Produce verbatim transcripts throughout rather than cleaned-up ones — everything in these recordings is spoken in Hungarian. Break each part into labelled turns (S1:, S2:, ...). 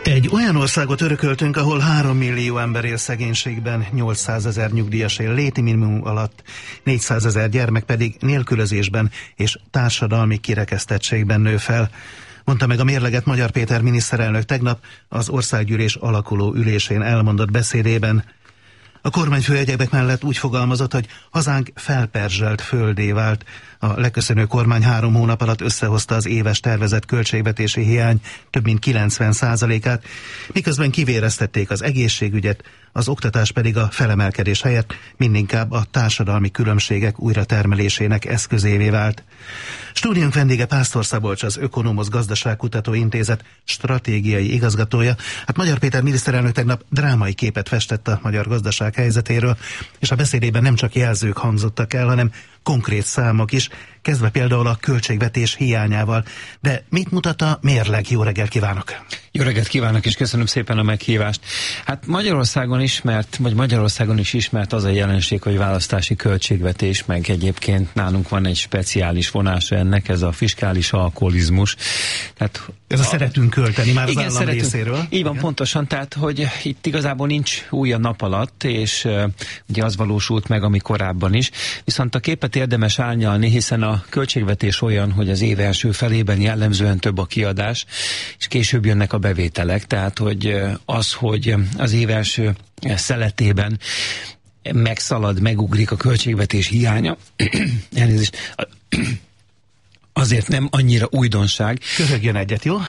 S1: Egy olyan országot örököltünk, ahol három millió ember él szegénységben, nyolcszázezer nyugdíjas él léti minimum alatt, négyszázezer gyermek pedig nélkülözésben és társadalmi kirekesztettségben nő fel. Mondta meg a mérleget Magyar Péter miniszterelnök tegnap az országgyűlés alakuló ülésén elmondott beszédében. A kormányfő egyebek mellett úgy fogalmazott, hogy hazánk felperzselt földé vált. A leköszönő kormány három hónap alatt összehozta az éves tervezett költségvetési hiány több mint kilencven százalékát, miközben kivéreztették az egészségügyet, az oktatás pedig a felemelkedés helyett mindinkább a társadalmi különbségek újratermelésének eszközévé vált. Stúdiónk vendége Pásztor Szabolcs, az Ökonomosz Gazdaságkutató Intézet stratégiai igazgatója. Hát Magyar Péter miniszterelnök tegnap drámai képet festett a magyar gazdaság helyzetéről, és a beszédében nem csak jelzők hangzottak el, hanem konkrét számok is, kezdve például a költségvetés hiányával. De mit mutat a mérleg? Jó reggelt kívánok!
S2: Jó reggelt kívánok, és köszönöm szépen a meghívást. Hát Magyarországon ismert, vagy Magyarországon is ismert az a jelenség, hogy választási költségvetés, meg egyébként nálunk van egy speciális vonása ennek, ez a fiskális alkoholizmus. Tehát
S1: ez a, a szeretünk költeni már
S2: igen,
S1: az állam
S2: szeretünk,
S1: részéről.
S2: Így van,
S1: igen.
S2: Pontosan, tehát hogy itt igazából nincs új a nap alatt, és uh, ugye az valósult meg, ami korábban is. Viszont a képet érdemes árnyalni, hiszen a költségvetés olyan, hogy az év első felében jellemzően több a kiadás, és később jönnek a bevételek, tehát hogy az, hogy az év első szeletében megszalad, megugrik a költségvetés hiánya, elnézést, azért nem annyira újdonság.
S1: Köhögjön egyet, jó?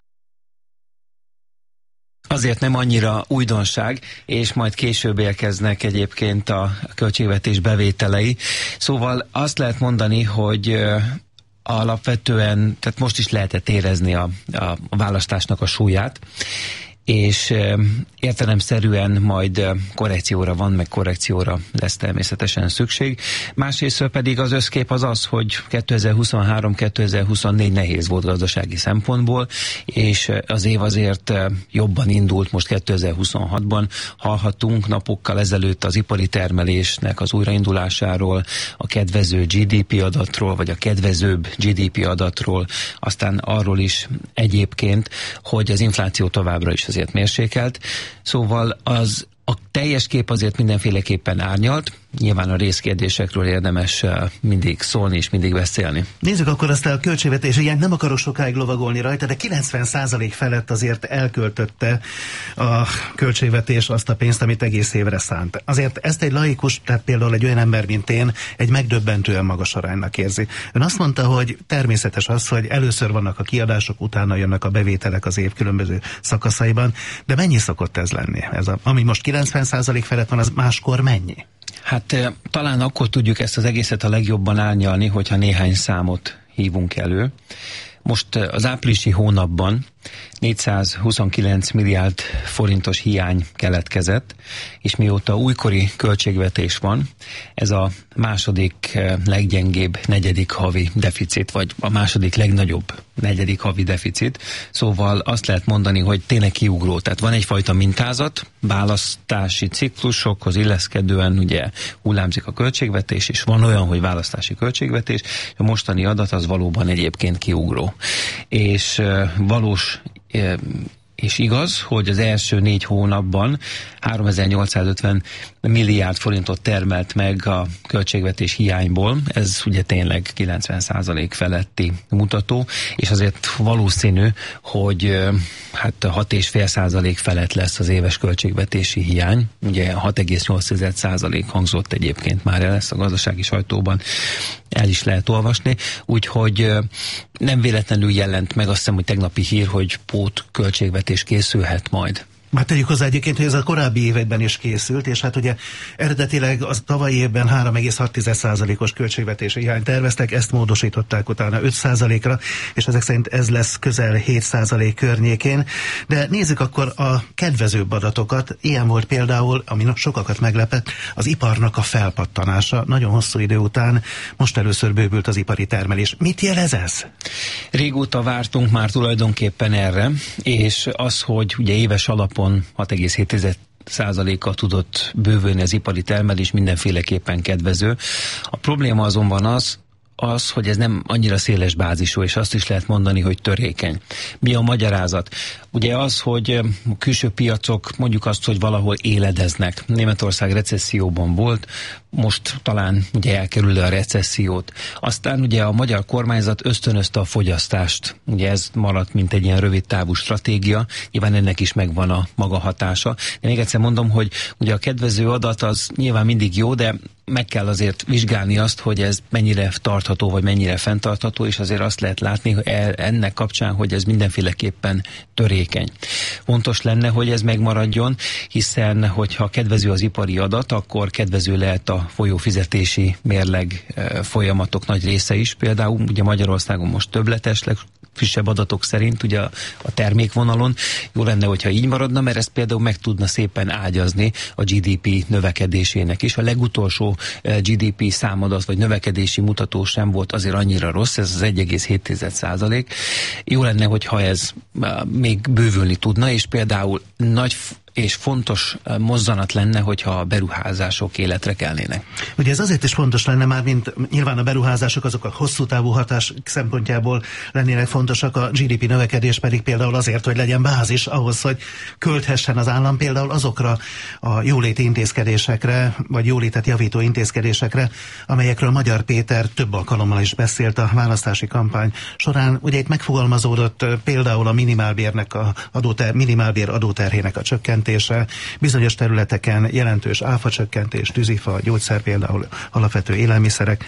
S2: Azért nem annyira újdonság, és majd később érkeznek egyébként a költségvetés bevételei. Szóval azt lehet mondani, hogy alapvetően, tehát most is lehetett érezni a, a választásnak a súlyát, és értelemszerűen majd korrekcióra van, meg korrekcióra lesz természetesen szükség. Másrészt pedig az összkép az az, hogy kétezer-huszonhárom kétezer-huszonnégy nehéz volt gazdasági szempontból, és az év azért jobban indult most kétezer-huszonhatban. Hallhattunk napokkal ezelőtt az ipari termelésnek az újraindulásáról, a kedvező gé dé pé adatról, vagy a kedvezőbb gé dé pé adatról, aztán arról is egyébként, hogy az infláció továbbra is azért mérsékelt. Szóval az a teljes kép azért mindenféleképpen árnyalt. Nyilván a részkérdésekről érdemes mindig szólni és mindig beszélni.
S1: Nézzük akkor azt a költségvetés, ilyen nem akarok sokáig lovagolni rajta, de kilencven százalék felett azért elköltötte a költségvetés azt a pénzt, amit egész évre szánt. Azért ezt egy laikus, tehát például egy olyan ember, mint én, egy megdöbbentően magas aránynak érzi. Ön azt mondta, hogy természetes az, hogy először vannak a kiadások, utána jönnek a bevételek az év különböző szakaszaiban, de mennyi szokott ez lenni? Ez a, ami most kilencven százalék felett van, az máskor mennyi?
S2: Hát talán akkor tudjuk ezt az egészet a legjobban árnyalni, hogyha néhány számot hívunk elő. Most az áprilisi hónapban négyszázhuszonkilenc milliárd forintos hiány keletkezett, és mióta újkori költségvetés van, ez a második leggyengébb negyedik havi deficit, vagy a második legnagyobb negyedik havi deficit. Szóval azt lehet mondani, hogy tényleg kiugró. Tehát van egyfajta mintázat, választási ciklusokhoz illeszkedően ugye hullámzik a költségvetés, és van olyan, hogy választási költségvetés, a mostani adat az valóban egyébként kiugró. És uh, valós uh, és igaz, hogy az első négy hónapban háromezer-nyolcszázötven milliárd forintot termelt meg a költségvetés hiányból. Ez ugye tényleg kilencven százalék feletti mutató, és azért valószínű, hogy hát hat egész öt százalék felett lesz az éves költségvetési hiány. Ugye hat egész nyolc százalék hangzott egyébként már el, ezt a gazdasági sajtóban el is lehet olvasni, úgyhogy nem véletlenül jelent meg, azt hiszem, hogy tegnapi hír, hogy pót költségvetés készülhet majd.
S1: Hát tegyük hozzá egyébként, hogy ez a korábbi években is készült, és hát ugye eredetileg az tavalyi évben három egész hat százalékos költségvetési hiányt terveztek, ezt módosították utána öt százalékra, és ezek szerint ez lesz közel hét százalék környékén. De nézzük akkor a kedvezőbb adatokat. Ilyen volt például, ami sokakat meglepett, az iparnak a felpattanása. Nagyon hosszú idő után most először bővült az ipari termelés. Mit jelez ez?
S2: Régóta vártunk már tulajdonképpen erre, és az, hogy ugye éves alapon hat egész hét százalékkal tudott bővülni az ipari termelés, mindenféleképpen kedvező. A probléma azonban az, az, hogy ez nem annyira széles bázisú, és azt is lehet mondani, hogy törékeny. Mi a magyarázat? Ugye az, hogy a külső piacok mondjuk azt, hogy valahol éledeznek. Németország recesszióban volt, most talán ugye elkerül a recessziót. Aztán ugye a magyar kormányzat ösztönözte a fogyasztást. Ugye ez maradt, mint egy ilyen rövid távú stratégia. Nyilván ennek is megvan a maga hatása. De még egyszer mondom, hogy ugye a kedvező adat az nyilván mindig jó, de meg kell azért vizsgálni azt, hogy ez mennyire tartható, vagy mennyire fenntartható, és azért azt lehet látni hogy ennek kapcsán, hogy ez mindenféleképpen törékeny. Fontos lenne, hogy ez megmaradjon, hiszen hogyha kedvező az ipari adat, akkor kedvező lehet a folyófizetési mérleg folyamatok nagy része is. Például ugye Magyarországon most többletes, frissebb adatok szerint ugye a termékvonalon. Jó lenne, hogyha így maradna, mert ez például meg tudna szépen ágyazni a gé dé pé növekedésének is. A legutolsó gé dé pé számadat vagy növekedési mutató sem volt azért annyira rossz, ez az egy egész hét százalék. Jó lenne, hogyha ez még bővülni tudna, és például nagy és fontos mozzanat lenne, hogyha a beruházások életre kelnének.
S1: Ugye ez azért is fontos lenne már, mint nyilván a beruházások azok a hosszú távú hatás szempontjából lennének fontosak, a gé dé pé növekedés pedig például azért, hogy legyen bázis ahhoz, hogy költhessen az állam például azokra a jóléti intézkedésekre, vagy jólétet javító intézkedésekre, amelyekről Magyar Péter több alkalommal is beszélt a választási kampány során. Ugye itt megfogalmazódott például a minimálbérnek a adóter, minimálbér adóterhének a csökkentése, bizonyos területeken jelentős áfacsökkentés, tűzifa, gyógyszer például, alapvető élelmiszerek.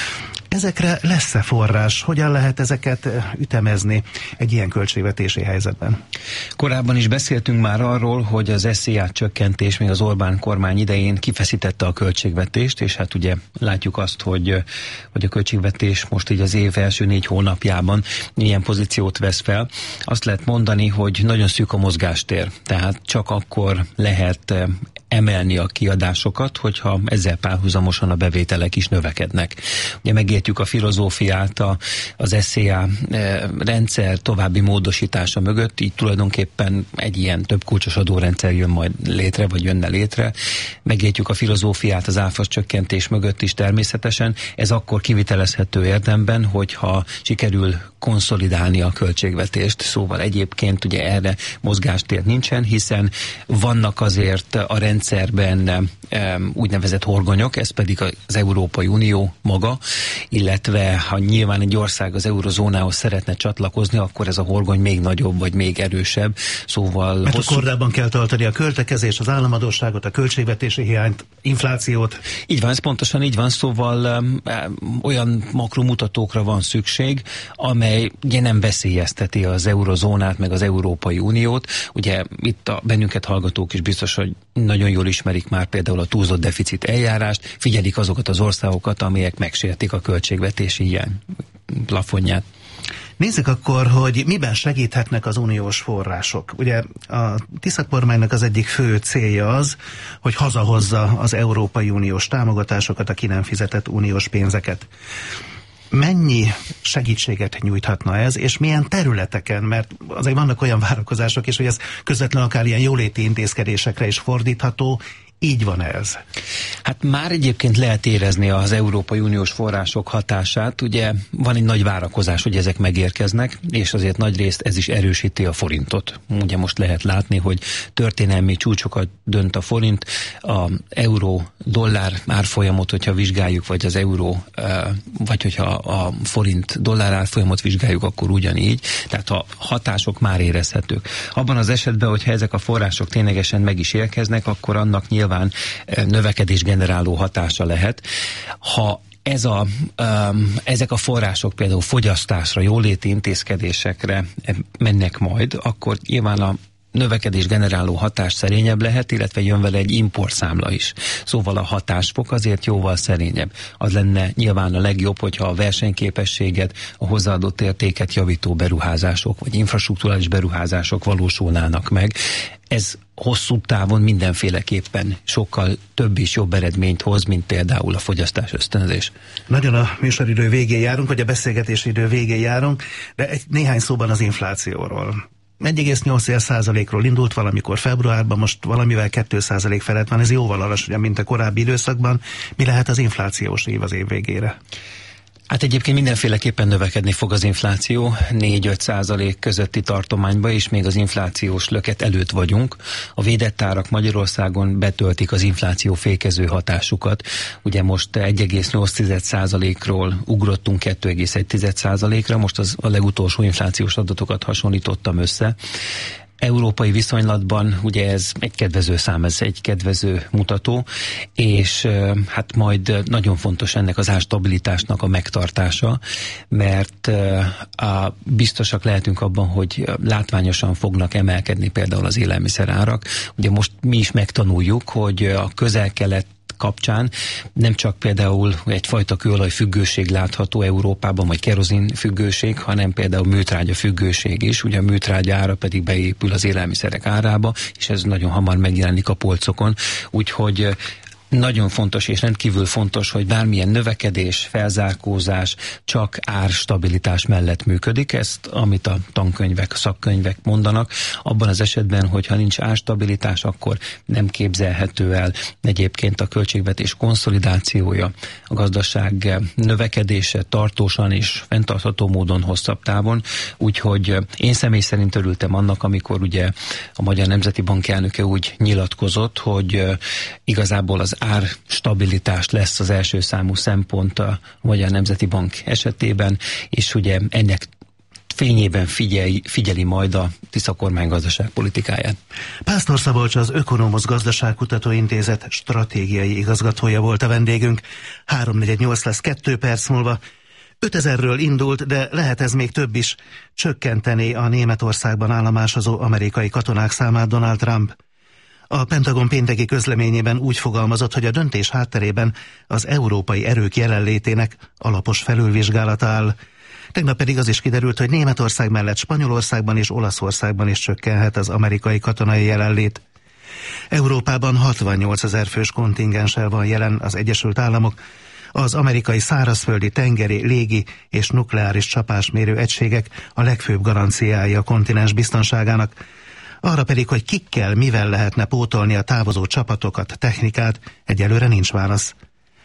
S1: Ezekre lesz-e forrás? Hogyan lehet ezeket ütemezni egy ilyen költségvetési helyzetben?
S2: Korábban is beszéltünk már arról, hogy az es zé á csökkentés még az Orbán kormány idején kifeszítette a költségvetést, és hát ugye látjuk azt, hogy, hogy a költségvetés most így az év első négy hónapjában ilyen pozíciót vesz fel. Azt lehet mondani, hogy nagyon szűk a mozgástér, tehát csak akkor lehet emelni a kiadásokat, hogyha ezzel párhuzamosan a bevételek is növekednek. Ugye megértjük a filozófiát a, az es zé á e, rendszer további módosítása mögött, így tulajdonképpen egy ilyen több kulcsos adórendszer jön majd létre, vagy jönne létre. Megértjük a filozófiát az áfa csökkentés mögött is természetesen. Ez akkor kivitelezhető érdemben, hogyha sikerül konszolidálni a költségvetést. Szóval egyébként ugye erre mozgástér nincsen, hiszen vannak azért a rendszerben e, úgynevezett horgonyok, ez pedig az Európai Unió maga, illetve ha nyilván egy ország az eurozónához szeretne csatlakozni, akkor ez a horgony még nagyobb, vagy még erősebb. Szóval
S1: mert
S2: hosszú...
S1: a kordában kell tartani a költekezést, az államadósságot, a költségvetési hiányt, inflációt.
S2: Így van, ez pontosan így van, szóval um, olyan makromutatókra van szükség, amely ugye nem veszélyezteti az eurozónát, meg az Európai Uniót. Ugye itt a bennünket hallgatók is biztos, hogy nagyon jól ismerik már például a túlzott deficit eljárást, figyelik azokat az országokat, amelyek megsértik a költségvetési hiány plafonját.
S1: Nézzük akkor, hogy miben segíthetnek az uniós források. Ugye a Tisza kormánynak az egyik fő célja az, hogy hazahozza az Európai Uniós támogatásokat, a ki nem fizetett uniós pénzeket. Mennyi segítséget nyújthatna ez, és milyen területeken, mert azért vannak olyan várakozások is, hogy ez közvetlenül akár ilyen jóléti intézkedésekre is fordítható. Így van ez?
S2: Hát már egyébként lehet érezni az Európai Uniós források hatását. Ugye van egy nagy várakozás, hogy ezek megérkeznek, és azért nagy részt ez is erősíti a forintot. Ugye most lehet látni, hogy történelmi csúcsokat dönt a forint, a euró-dollár árfolyamot, hogyha vizsgáljuk, vagy az euró, vagy hogyha a forint-dollár árfolyamot vizsgáljuk, akkor ugyanígy. Tehát a hatások már érezhetők. Abban az esetben, hogyha ezek a források ténylegesen meg is érkeznek, akkor annak nyilván növekedés generáló hatása lehet. Ha ez a, um, ezek a források például fogyasztásra, jóléti intézkedésekre mennek majd, akkor nyilván a növekedés generáló hatás szerényebb lehet, illetve jön vele egy importszámla is. Szóval a hatásfok azért jóval szerényebb. Az lenne nyilván a legjobb, hogyha a versenyképességet, a hozzáadott értéket javító beruházások, vagy infrastrukturális beruházások valósulnának meg. Ez hosszú távon mindenféleképpen sokkal több és jobb eredményt hoz, mint például a fogyasztás ösztönzés.
S1: Nagyon a műsoridő végén járunk, vagy a beszélgetési idő végén járunk, de egy néhány szóban az inflációról. egy egész nyolc százalékról indult valamikor februárban, most valamivel két százalék felett van, ez jóval alacsonyabb, mint a korábbi időszakban. Mi lehet az inflációs év az év végére?
S2: Hát egyébként mindenféleképpen növekedni fog az infláció, négy-öt százalék közötti tartományba, és még az inflációs löket előtt vagyunk. A védett árak Magyarországon betöltik az infláció fékező hatásukat. Ugye most egy egész nyolc százalékról ugrottunk kettő egész egy százalékra, most az a legutolsó inflációs adatokat hasonlítottam össze. Európai viszonylatban ugye ez egy kedvező szám, ez egy kedvező mutató, és hát majd nagyon fontos ennek az árstabilitásnak a megtartása, mert a, biztosak lehetünk abban, hogy látványosan fognak emelkedni például az élelmiszerárak. Ugye most mi is megtanuljuk, hogy a Közel-Kelet kapcsán nem csak például egyfajta kőolaj függőség látható Európában, vagy kerozin függőség, hanem például műtrágya függőség is. Ugye a műtrágya ára pedig beépül az élelmiszerek árába, és ez nagyon hamar megjelenik a polcokon. Úgyhogy nagyon fontos és rendkívül fontos, hogy bármilyen növekedés, felzárkózás csak árstabilitás mellett működik. Ezt, amit a tankönyvek, szakkönyvek mondanak, abban az esetben, hogyha nincs árstabilitás, akkor nem képzelhető el egyébként a költségvetés konszolidációja, a gazdaság növekedése tartósan és fenntartható módon hosszabb távon. Úgyhogy én személy szerint örültem annak, amikor ugye a Magyar Nemzeti Bank elnöke úgy nyilatkozott, hogy igazából az árstabilitás lesz az első számú szempont a Magyar Nemzeti Bank esetében, és ugye ennek fényében figyelj, figyeli majd a Tisza kormány gazdaságpolitikáját.
S1: Pásztor Szabolcs, az Ökonomosz Gazdaságkutató Intézet stratégiai igazgatója volt a vendégünk. háromnegyednyolc lesz kettő perc múlva. ötezerről indult, de lehet ez még több is. Csökkenteni a Németországban állomásozó amerikai katonák számát Donald Trump. A Pentagon pénteki közleményében úgy fogalmazott, hogy a döntés hátterében az európai erők jelenlétének alapos felülvizsgálata áll. Tegnap pedig az is kiderült, hogy Németország mellett Spanyolországban és Olaszországban is csökkenhet az amerikai katonai jelenlét. Európában hatvannyolcezer fős kontingenssel van jelen az Egyesült Államok. Az amerikai szárazföldi, tengeri, légi és nukleáris csapásmérő egységek a legfőbb garanciája a kontinens biztonságának. Arra pedig, hogy kikkel, mivel lehetne pótolni a távozó csapatokat, technikát, egyelőre nincs válasz.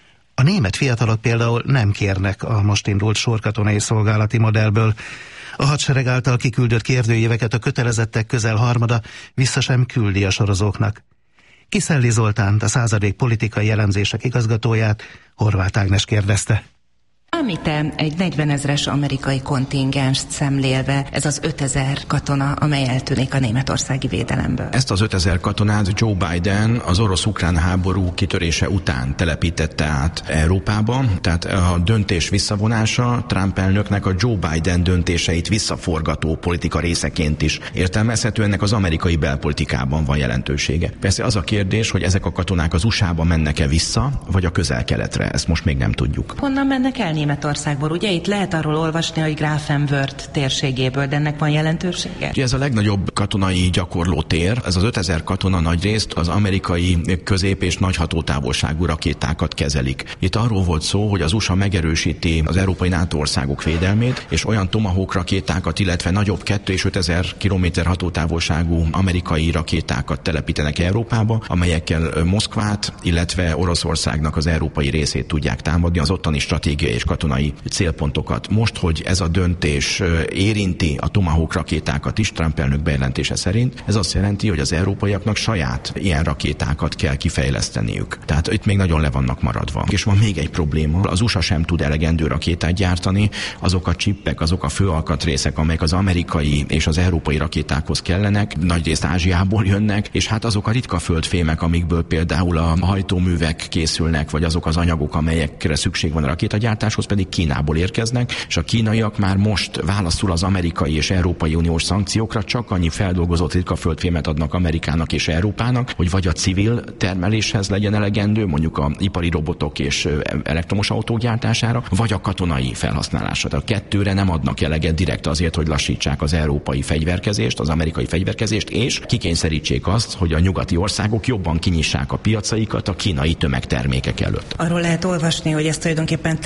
S1: A német fiatalok például nem kérnek a most indult sorkatonai szolgálati modellből. A hadsereg által kiküldött kérdőíveket a kötelezettek közel harmada vissza sem küldi a sorozóknak. Kiszelli Zoltánt, a századék politikai elemzések igazgatóját Horváth Ágnes kérdezte.
S3: Említem egy negyvenezres amerikai kontingenst szemlélve, ez az ötezer katona, amely eltűnik a németországi védelemből.
S4: Ezt az ötezer katonát Joe Biden az orosz-ukrán háború kitörése után telepítette át Európába, tehát a döntés visszavonása Trump elnöknek a Joe Biden döntéseit visszaforgató politika részeként is értelmezhető, ennek az amerikai belpolitikában van jelentősége. Persze az a kérdés, hogy ezek a katonák az u es á-ba mennek-e vissza, vagy a Közel-Keletre, ezt most még nem tudjuk.
S3: Honnan mennek el Németországból? Ugye itt lehet arról olvasni, hogy Grafenwörth térségéből, de ennek van jelentősége?
S4: Ugye ez a legnagyobb katonai gyakorló tér, ez az ötezer katona nagyrészt az amerikai közép- és nagy hatótávolságú rakétákat kezelik. Itt arról volt szó, hogy az u es á megerősíti az európai NATO országok védelmét, és olyan Tomahawk rakétákat, illetve nagyobb kettő és ötezer kilométer hatótávolságú amerikai rakétákat telepítenek Európába, amelyekkel Moszkvát, illetve Oroszországnak az európai részét tudják támadni, az ottani stratégiai és katonai célpontokat. Most, hogy ez a döntés érinti a Tomahawk rakétákat is, Trump elnök bejelentése szerint, ez azt jelenti, hogy az európaiaknak saját ilyen rakétákat kell kifejleszteniük. Tehát itt még nagyon le vannak maradva. És van még egy probléma, az u es á sem tud elegendő rakétát gyártani, azok a csippek, azok a főalkatrészek, amelyek az amerikai és az európai rakétákhoz kellenek, nagyrészt Ázsiából jönnek, és hát azok a ritka földfémek, amikből például a hajtóművek készülnek, vagy azok az anyagok, amelyekre szükség van a rakétagyártáshoz, pedig Kínából érkeznek, és a kínaiak már most válaszul az amerikai és európai uniós szankciókra csak annyi feldolgozott ritka földfémet adnak Amerikának és Európának, hogy vagy a civil termeléshez legyen elegendő, mondjuk a ipari robotok és elektromos autók gyártására, vagy a katonai felhasználásra. A kettőre nem adnak eleget direkt azért, hogy lassítsák az európai fegyverkezést, az amerikai fegyverkezést, és kikényszerítsék azt, hogy a nyugati országok jobban kinyissák a piacaikat a kínai tömegtermékek előtt.
S3: Arról lehet olvasni, hogy ez tulajdonképpen Trump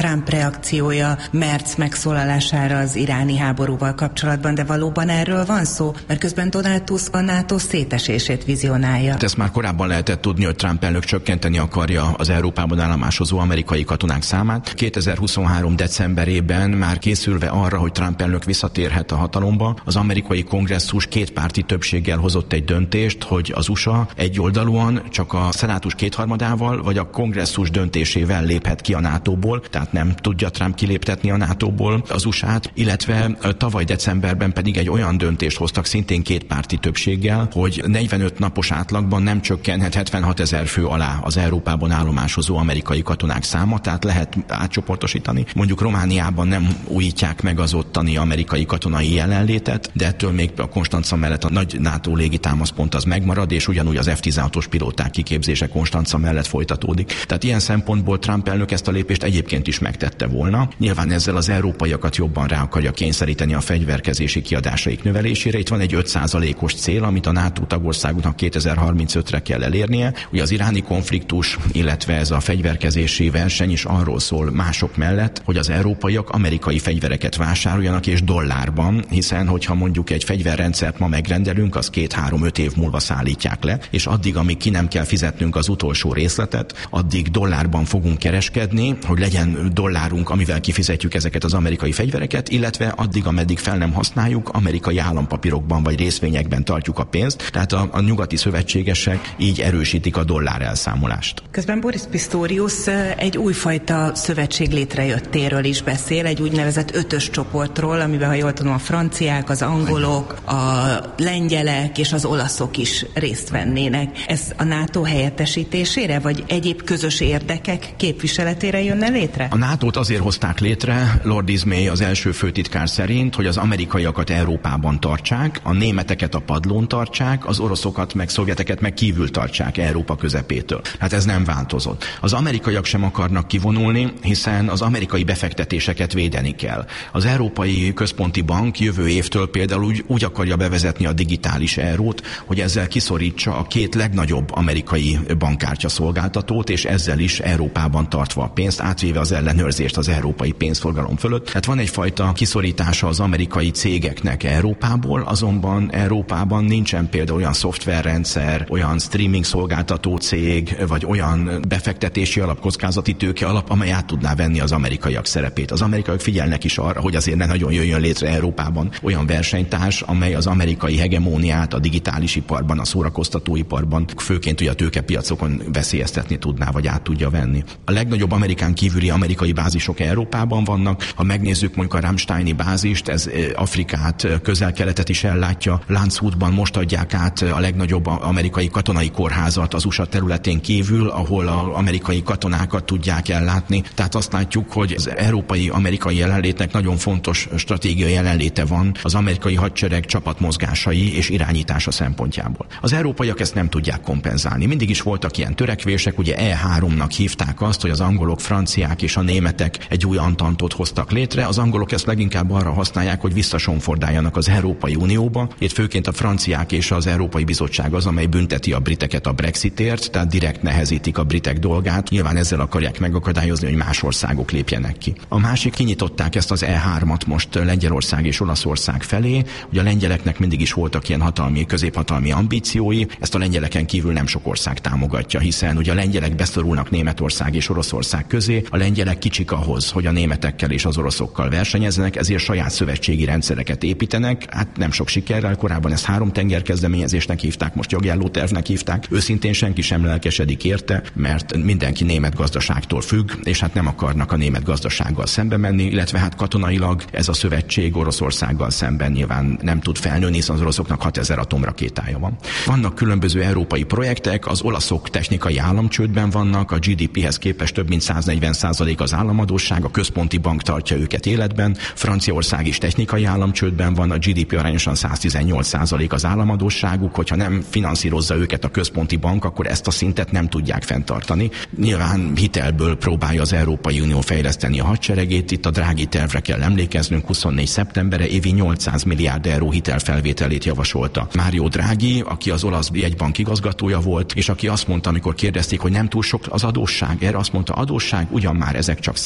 S3: reakciója Merz megszólalására az iráni háborúval kapcsolatban, de valóban erről van szó? Mert közben Donald Tusk a NATO szétesését vizionálja.
S4: Ezt már korábban lehetett tudni, hogy Trump elnök csökkenteni akarja az Európában állomásozó amerikai katonák számát. kétezer-huszonhárom decemberében már készülve arra, hogy Trump elnök visszatérhet a hatalomba, az amerikai kongresszus kétpárti többséggel hozott egy döntést, hogy az u es á egyoldalúan csak a szenátus kétharmadával vagy a kongresszus döntésével léphet ki a nátóból, tehát nem tudja Trump kiléptetni a nátóból az u es á-t, illetve tavaly decemberben pedig egy olyan döntést hoztak szintén kétpárti többséggel, hogy negyvenöt napos átlagban nem csökkenhet hetvenhat ezer fő alá az Európában állomásozó amerikai katonák száma, tehát lehet átcsoportosítani. Mondjuk Romániában nem újítják meg az ottani amerikai katonai jelenlétet, de ettől még a Konstanca mellett a nagy NATO légitámaszpont az megmarad, és ugyanúgy az ef tizenhatos pilóták kiképzése Konstanca mellett folytatódik. Tehát ilyen szempontból Trump elnök ezt a lépést egyébként is megtette volna. Nyilván ezzel az európaiakat jobban rá akarja kényszeríteni a fegyverkezési kiadásaik növelésére. Itt van egy öt százalékos cél, amit a NATO tagországoknak kétezer-harmincötre kell elérnie. Ugye az iráni konfliktus, illetve ez a fegyverkezési verseny is arról szól mások mellett, hogy az európaiak amerikai fegyvereket vásároljanak és dollárban, hiszen hogyha mondjuk egy fegyverrendszert ma megrendelünk, az két-három-öt év múlva szállítják le, és addig, amíg ki nem kell fizetnünk az utolsó részletet, addig dollárban fogunk kereskedni, hogy legyen dollárunk, amivel kifizetjük ezeket az amerikai fegyvereket, illetve addig, ameddig fel nem használjuk, amerikai állampapírokban vagy részvényekben tartjuk a pénzt, tehát a, a nyugati szövetségesek így erősítik a dollár elszámolást.
S3: Közben Boris Pistorius egy újfajta szövetség létrejöttéről is beszél, egy úgynevezett ötös csoportról, amiben, ha jól tudom, a franciák, az angolok, a lengyelek és az olaszok is részt vennének. Ez a NATO helyettesítésére, vagy egyéb közös érdekek képviseletére jönne létre?
S4: A nátót azért hozták létre, Lord Ismay az első főtitkár szerint, hogy az amerikaiakat Európában tartsák, a németeket a padlón tartsák, az oroszokat meg szovjeteket meg kívül tartsák Európa közepétől. Hát ez nem változott. Az amerikaiak sem akarnak kivonulni, hiszen az amerikai befektetéseket védeni kell. Az Európai Központi Bank jövő évtől például úgy, úgy akarja bevezetni a digitális eurót, hogy ezzel kiszorítsa a két legnagyobb amerikai bankkártya szolgáltatót, és ezzel is Európában tartva a pénzt, átvéve az ellenőrzést az európai pénzforgalom fölött. Tehát van egyfajta kiszorítása az amerikai cégeknek Európából, azonban Európában nincsen például olyan szoftverrendszer, olyan streaming szolgáltató cég, vagy olyan befektetési alap, kockázati tőke alap, amely át tudná venni az amerikaiak szerepét. Az amerikaiak figyelnek is arra, hogy azért ne nagyon jöjjön létre Európában olyan versenytárs, amely az amerikai hegemóniát a digitális iparban, a szórakoztatóiparban, főként ugye a tőkepiacokon veszélyeztetni tudná, vagy át tudja venni. A legnagyobb Amerikán kívüli amerikai bázisok Európában vannak. Ha megnézzük mondjuk a Ramsteini bázist, ez Afrikát, Közel-Keletet is ellátja. Landshutban most adják át a legnagyobb amerikai katonai kórházat az u es á területén kívül, ahol az amerikai katonákat tudják ellátni. Tehát azt látjuk, hogy az európai amerikai jelenlétnek nagyon fontos stratégiai jelenléte van az amerikai hadsereg csapatmozgásai és irányítása szempontjából. Az európaiak ezt nem tudják kompenzálni. Mindig is voltak ilyen törekvések, ugye E háromnak hívták azt, hogy az angolok, franciák és a németek egy új antantot hoztak létre. Az angolok ezt leginkább arra használják, hogy visszasonfordáljanak az Európai Unióba. Itt főként a franciák és az Európai Bizottság az, amely bünteti a briteket a Brexitért, tehát direkt nehezítik a britek dolgát. Nyilván ezzel akarják megakadályozni, hogy más országok lépjenek ki. A másik, kinyitották ezt az E hármat most Lengyelország és Olaszország felé. Ugye a lengyeleknek mindig is voltak ilyen hatalmi, középhatalmi ambíciói, ezt a lengyeleken kívül nem sok ország támogatja, hiszen ugye a lengyelek beszorulnak Németország és Oroszország közé, a lengyelek kicsik ahhoz, hogy a németekkel és az oroszokkal versenyezzenek, ezért saját szövetségi rendszereket építenek. Hát nem sok sikerrel, korábban ezt három tenger kezdeményezésnek hívták, most jogjálló tervnek hívták. Őszintén senki sem lelkesedik érte, mert mindenki német gazdaságtól függ, és hát nem akarnak a német gazdasággal szembe menni, illetve hát katonailag ez a szövetség Oroszországgal szemben nyilván nem tud felnőni, hiszen az oroszoknak hatezer atomrakétája van. Vannak különböző európai projektek, az olaszok technikai államcsődben vannak, a gé dé péhez képest több mint száznegyven százalék az államadósság, a központi bank tartja őket életben, Franciaország is technikai államcsődben van, a gé dé pé arányosan száztizennyolc százalék az államadósságuk, hogyha nem finanszírozza őket a központi bank, akkor ezt a szintet nem tudják fenntartani. Nyilván hitelből próbálja az Európai Unió fejleszteni a hadseregét, itt a Draghi tervre kell emlékeznünk, huszonnégy szeptembere évi nyolcszáz milliárd euró hitelfelvételét javasolta Mario Draghi, aki az olasz jegybank igazgatója volt, és aki azt mondta, amikor kérdezték, hogy nem túl sok az adósság, erre azt mondta, adósság ugyan már ezek csak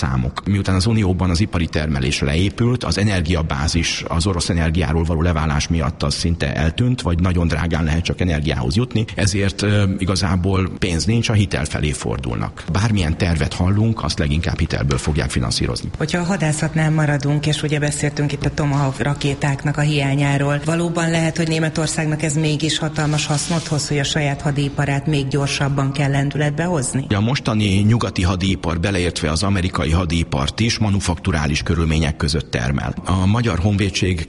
S4: számok. Miután az Unióban az ipari termelés leépült, az energiabázis az orosz energiáról való leválás miatt az szinte eltűnt, vagy nagyon drágán lehet csak energiához jutni, ezért e, igazából pénz nincs, a hitel felé fordulnak. Bármilyen tervet hallunk, azt leginkább hitelből fogják finanszírozni.
S3: Hogyha a hadászatnál maradunk, és ugye beszéltünk itt a Tomahawk rakétáknak a hiányáról, valóban lehet, hogy Németországnak ez mégis hatalmas hasznot hoz, hogy a saját hadiparát még gyorsabban kell lendületbe hozni?
S4: A mostani nyugati hadipar, beleértve az amerikai hadipart is, manufakturális körülmények között termel. A Magyar Honvédség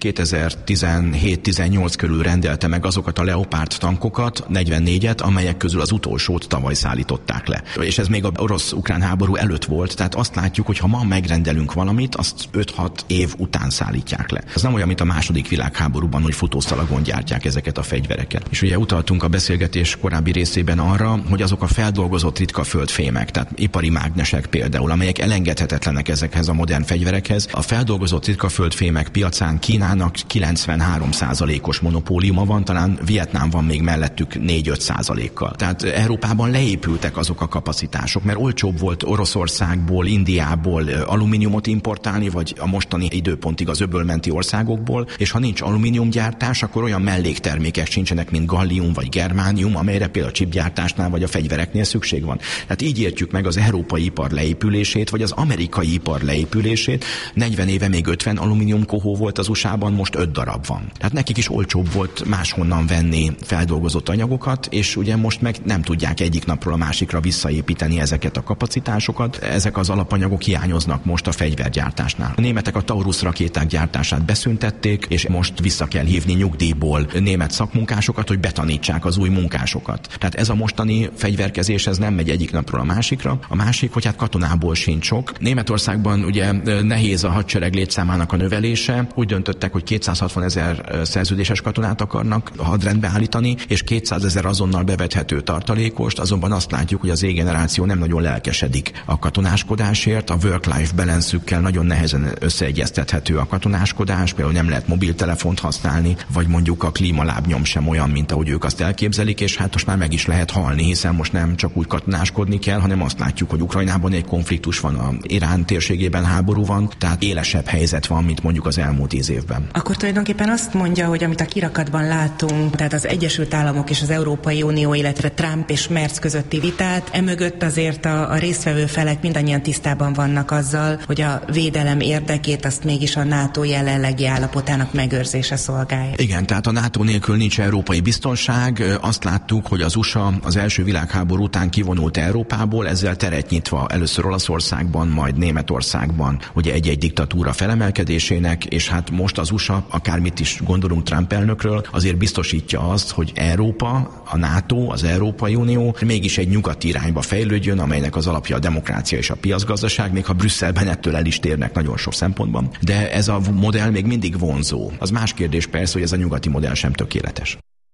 S4: kétezer-tizenhét-tizennyolc körül rendelte meg azokat a Leopard tankokat, negyvennégyet, amelyek közül az utolsót tavaly szállították le. És ez még a orosz-ukrán háború előtt volt, tehát azt látjuk, hogy ha ma megrendelünk valamit, azt öt-hat év után szállítják le. Ez nem olyan, mint a második világháborúban, hogy futószalagon gyártják ezeket a fegyvereket. És ugye utaltunk a beszélgetés korábbi részében arra, hogy azok a feldolgozott ritka földfémek, tehát ipari mágnesek például, amelyek elengedhetetlenek ezekhez a modern fegyverekhez. A feldolgozott ritka földfémek piacán Kínának kilencvenhárom százalékos monopóliuma van, talán Vietnám van még mellettük négy-öt százalékkal. Tehát Európában leépültek azok a kapacitások, mert olcsóbb volt Oroszországból, Indiából alumíniumot importálni, vagy a mostani időpontig az öbölmenti országokból, és ha nincs alumíniumgyártás, akkor olyan melléktermékek sincsenek, mint gallium vagy germánium, amelyre például a chipgyártásnál vagy a fegyvereknél szükség van. Tehát így értjük meg az európai ipar leépülését, vagy az amerikai ipar leépülését. negyven éve még ötven alumínium kohó volt az u es á-ban, most öt darab van. Tehát nekik is olcsóbb volt máshonnan venni feldolgozott anyagokat, és ugye most meg nem tudják egyik napról a másikra visszaépíteni ezeket a kapacitásokat. Ezek az alapanyagok hiányoznak most a fegyvergyártásnál. A németek a Taurus rakéták gyártását beszüntették, és most vissza kell hívni nyugdíjból német szakmunkásokat, hogy betanítsák az új munkásokat. Tehát ez a mostani fegyverkezés, ez nem megy egyik napról a másikra. A másik, hogy hát katonából sincs sok. Németországban ugye nehéz a hadsereg létszámának a növelése. Úgy döntöttek, hogy kétszázhatvan ezer szerződéses katonát akarnak a hadrendbe állítani, és kétszázezer azonnal bevethető tartalékost, azonban azt látjuk, hogy az Z-generáció nem nagyon lelkesedik a katonáskodásért, a work-life balance-ükkel nagyon nehezen összeegyeztethető a katonáskodás, például nem lehet mobiltelefont használni, vagy mondjuk a klímalábnyom sem olyan, mint ahogy ők azt elképzelik, és hát most már meg is lehet halni, hiszen most nem csak úgy katonáskodni kell, hanem azt látjuk, hogy Ukrajnában egy konfliktus van, a Irán térségében háború van, tehát élesebb helyzet van, mint mondjuk az elmúlt tíz évben.
S3: Akkor tulajdonképpen azt mondja, hogy amit a kirakatban látunk, tehát az Egyesült Államok és az Európai Unió, illetve Trump és Merz közötti vitát, emögött azért a, a résztvevő felek mindannyian tisztában vannak azzal, hogy a védelem érdekét azt mégis a NATO jelenlegi állapotának megőrzése szolgálja.
S4: Igen, tehát a NATO nélkül nincs európai biztonság. Azt láttuk, hogy az u es á az első világháború után kivonult Európából, ezzel teret nyitva először Olaszországban, majd Németországban ugye egy-egy diktatúra felemelkedésének, és hát most az u es á, akármit is gondolunk Trump elnökről, azért biztosítja azt, hogy Európa, a NATO, az Európai Unió mégis egy nyugati irányba fejlődjön, amelynek az alapja a demokrácia és a piacgazdaság, még ha Brüsszelben ettől el is térnek nagyon sok szempontban. De ez a modell még mindig vonzó. Az más kérdés persze, hogy ez a nyugati modell sem tökéletes.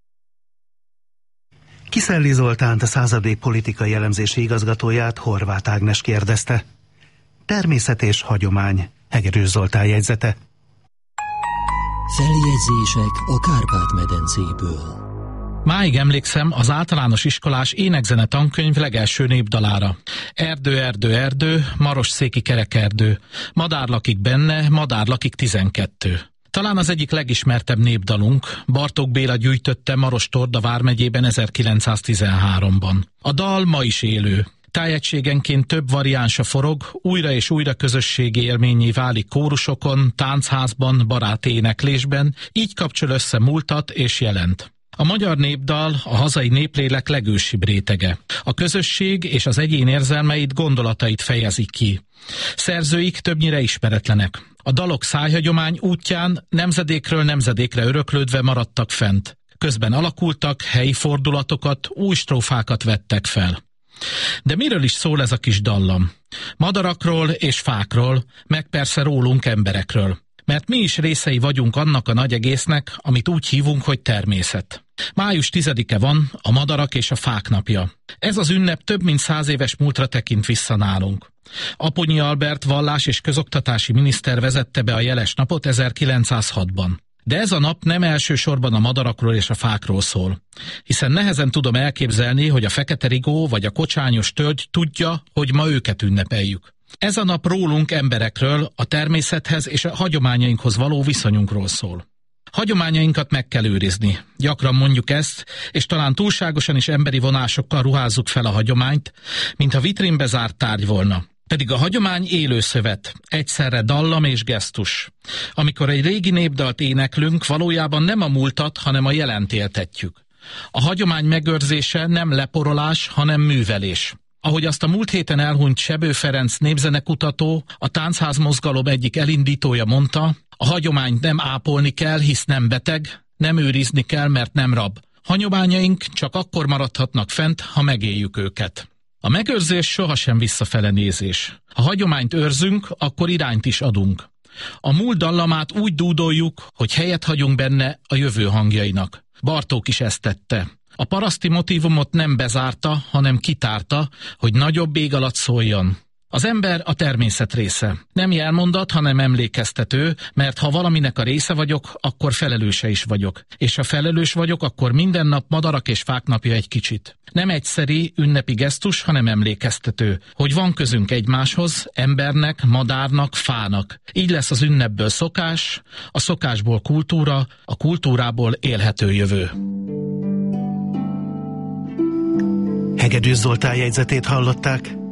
S1: Kiszelli Zoltánt, a századék politikai elemzési igazgatóját Horváth Ágnes kérdezte. Természet és hagyomány. Hegedűs Zoltán jegyzete.
S5: Feljegyzések a Kárpát-medencéből.
S6: Máig emlékszem az általános iskolás énekzene tankönyv legelső népdalára. Erdő, erdő, erdő, marosszéki kerekerdő. Madár lakik benne, madár lakik tizenkettő. Talán az egyik legismertebb népdalunk, Bartók Béla gyűjtötte Maros-Torda vármegyében ezerkilencszáztizenháromban. A dal ma is élő. Tájegységenként több variánsa forog, újra és újra közösségi élményé válik kórusokon, táncházban, baráténeklésben, így kapcsol össze múltat és jelent. A magyar népdal a hazai néplélek legősibb rétege. A közösség és az egyén érzelmeit, gondolatait fejezik ki. Szerzőik többnyire ismeretlenek. A dalok szájhagyomány útján nemzedékről nemzedékre öröklődve maradtak fent. Közben alakultak, helyi fordulatokat, új strófákat vettek fel. De miről is szól ez a kis dallam? Madarakról és fákról, meg persze rólunk, emberekről. Mert mi is részei vagyunk annak a nagy egésznek, amit úgy hívunk, hogy természet. május tizedike van, a madarak és a fák napja. Ez az ünnep több mint száz éves múltra tekint vissza nálunk. Aponyi Albert vallás- és közoktatási miniszter vezette be a jeles napot ezerkilencszázhatban. De ez a nap nem elsősorban a madarakról és a fákról szól. Hiszen nehezen tudom elképzelni, hogy a fekete rigó vagy a kocsányos tölgy tudja, hogy ma őket ünnepeljük. Ez a nap rólunk, emberekről, a természethez és a hagyományainkhoz való viszonyunkról szól. Hagyományainkat meg kell őrizni. Gyakran mondjuk ezt, és talán túlságosan is emberi vonásokkal ruházzuk fel a hagyományt, mintha vitrínbe zárt tárgy volna. Pedig a hagyomány élő szövet, egyszerre dallam és gesztus. Amikor egy régi népdalt éneklünk, valójában nem a múltat, hanem a jelent éltetjük. A hagyomány megőrzése nem leporolás, hanem művelés. Ahogy azt a múlt héten elhunyt Sebő Ferenc népzenekutató, a táncházmozgalom egyik elindítója mondta, a hagyományt nem ápolni kell, hisz nem beteg, nem őrizni kell, mert nem rab. Hagyományaink csak akkor maradhatnak fent, ha megéljük őket. A megőrzés sohasem visszafele nézés. Ha hagyományt őrzünk, akkor irányt is adunk. A múlt dallamát úgy dúdoljuk, hogy helyet hagyunk benne a jövő hangjainak. Bartók is ezt tette. A paraszti motívumot nem bezárta, hanem kitárta, hogy nagyobb ég alatt szóljon. Az ember a természet része. Nem jelmondat, hanem emlékeztető, mert ha valaminek a része vagyok, akkor felelőse is vagyok. És ha felelős vagyok, akkor minden nap madarak és fák napja egy kicsit. Nem egyszeri, ünnepi gesztus, hanem emlékeztető, hogy van közünk egymáshoz, embernek, madárnak, fának. Így lesz az ünnepből szokás, a szokásból kultúra, a kultúrából élhető jövő.
S1: Hegedűs Zoltán jegyzetét hallották.